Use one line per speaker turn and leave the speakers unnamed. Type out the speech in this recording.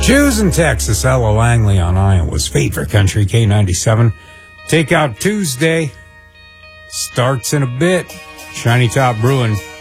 Choosing Texas, Ella Langley on Iowa's favorite country, K97. Takeout Tuesday starts in a bit. Shiny Top Brewing